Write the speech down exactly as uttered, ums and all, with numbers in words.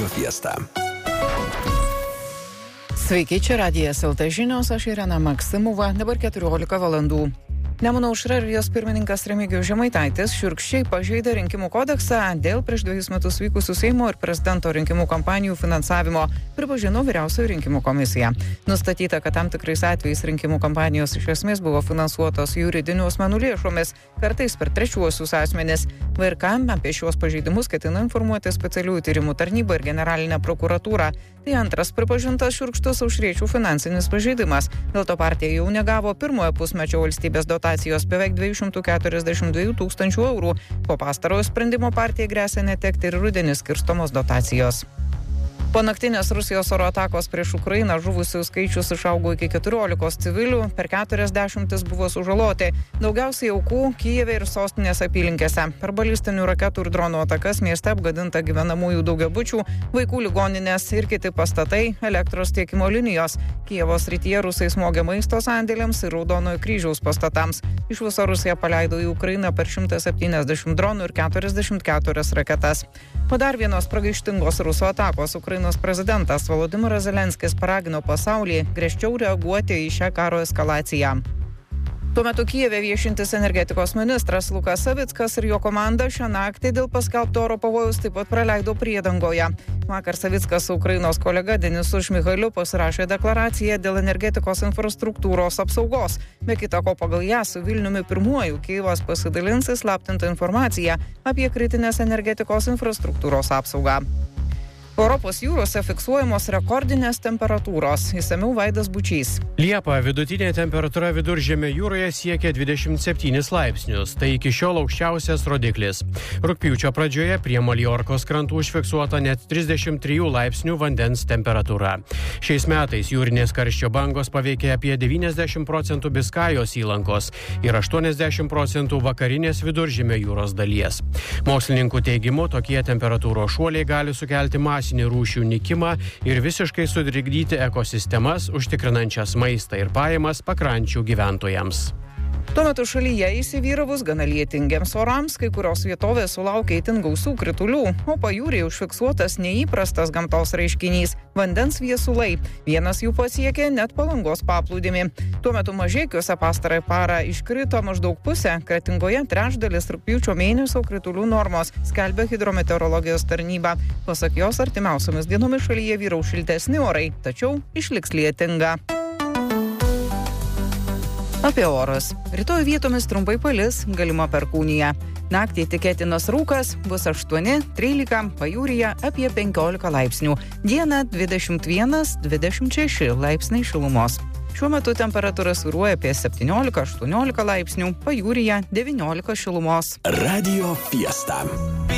Radio Fiesta. Sveiki, čia Radijas L T žinios, aš Irena Maksimova, dabar keturiolika valandų. Nemuno aušra ir jos pirmininkas Remigijus Žemaitaitis šiurkščiai pažeidė rinkimų kodeksą dėl prieš dvejus metus vykusių Seimo ir prezidento rinkimų kampanijų finansavimo, pripažino Vyriausioji rinkimų komisija. Nustatyta, kad tam tikrais atvejais rinkimų kampanijos iš esmės buvo finansuotos juridinių asmenų lėšomis, kartais per trečiuosius asmenis. V R K apie šiuos pažeidimus ketina informuoti specialiųjų tyrimų tarnybą ir generalinę prokuratūrą. Tai antras pripažintas šiurkštus aušriečių finansinis pažeidimas. Dėl to partija jau negavo pirmojo pusmečio valstybės dotacijos beveik dviejų šimtų keturiasdešimt dviejų tūkstančių eurų. Po pastarojo sprendimo partijai gresia netekti ir rudenį skirstomos dotacijos. Po naktinės Rusijos oro atakos prieš Ukrainą žuvusių skaičius išaugo iki keturiolikos civilių, per keturiasdešimtis buvo sužaloti. Daugiausiai aukų Kijeve ir sostinės apylinkėse. Per balistinių raketų ir dronų atakas mieste apgadinta gyvenamųjų daugiabučių, vaikų ligoninės ir kiti pastatai, elektros tiekimo linijos. Kijevo srityje rusai smogė maisto sandėliams ir Raudonojo kryžiaus pastatams. Iš viso Rusija paleido į Ukrainą per šimtą septyniasdešimt dronų ir keturiasdešimt keturias raketas. Po dar vienos pragaištingos rusų atakos Ukrainos prezidentas Volodymyras Zelenskis paragino pasaulį griežčiau reaguoti į šią karo eskalaciją. Tuo metu Kijeve viešintis energetikos ministras Lukas Savickas ir jo komanda šią naktį dėl paskelbto oro pavojaus taip pat praleido priedangoje. Vakar Savickas su Ukrainos kolega Denisu Šmihaliu pasirašė deklaraciją dėl energetikos infrastruktūros apsaugos. Be kita ko, pagal ją su Vilniumi pirmuoju Kijevas pasidalins įslaptintą informaciją apie kritinės energetikos infrastruktūros apsaugą. Europos jūrose fiksuojamos rekordinės temperatūros. Išsamiau Vaidas Bučys. Liepą vidutinė temperatūra Viduržemio jūroje siekia dvidešimt septynis laipsnius. Tai iki šiol aukščiausias rodiklis. Rugpjūčio pradžioje prie Maljorkos krantų užfiksuota net trisdešimt trijų laipsnių vandens temperatūra. Šiais metais jūrinės karščio bangos paveikė apie devyniasdešimt procentų Biskajos įlankos ir aštuoniasdešimt procentų vakarinės Viduržemio jūros dalies. Mokslininkų teigimu, tokie temperatūros šuoliai gali sukelti masinį rūšių nykimą ir visiškai sutrikdyti ekosistemas, užtikrinančias maistą ir pajamas pakrančių gyventojams. Tuo metu šalyje įsivyravus gana lietingiems orams, kai kurios vietovės sulaukia itin gausių kritulių, o pajūryje užfiksuotas neįprastas gamtos reiškinys – vandens viesulai. Vienas jų pasiekė net Palangos paplūdimį. Tuo metu Mažeikiuose pastarąją parą iškrito maždaug pusė, Kretingoje trečdalis rugpjūčio mėnesio kritulių normos, skelbia hidrometeorologijos tarnyba. Pasak jos, artimiausiomis dienomis šalyje vyraus šiltesni orai, tačiau išliks lietinga. Apie orus. Rytoj vietomis trumpai palis, galima perkūnija. Naktį tikėtinas rūkas, bus aštuoni trylika, pajūryje apie penkiolika laipsnių. Dieną dvidešimt vienas dvidešimt šeši laipsniai šilumos. Šiuo metu temperatūra svyruoja apie septyniolika aštuoniolika laipsnių, pajūryje devyniolika šilumos. Radio Fiesta.